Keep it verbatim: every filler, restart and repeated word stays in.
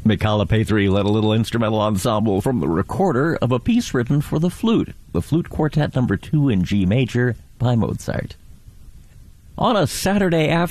Micala Pathery led a little instrumental ensemble from the recorder of a piece written for the flute, the Flute Quartet number two in G major by Mozart. On a Saturday afternoon,